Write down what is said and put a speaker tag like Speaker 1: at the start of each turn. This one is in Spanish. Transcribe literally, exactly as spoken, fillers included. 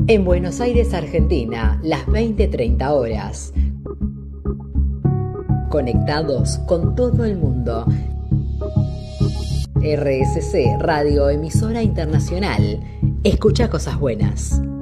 Speaker 1: En Buenos Aires, Argentina, las veinte treinta horas. Conectados con todo el mundo. R S C Radio Emisora Internacional. Escucha cosas buenas.